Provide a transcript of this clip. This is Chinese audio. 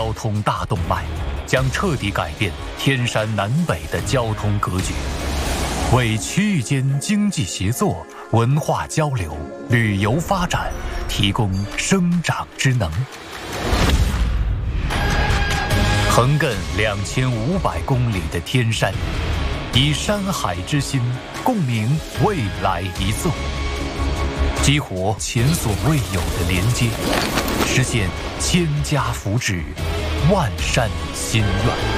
交通大动脉，将彻底改变天山南北的交通格局，为区域间经济协作、文化交流、旅游发展提供生长之能。横亘2500公里的天山，以山海之心共鸣未来一奏，激活前所未有的连接，实现千家福祉，万山心愿。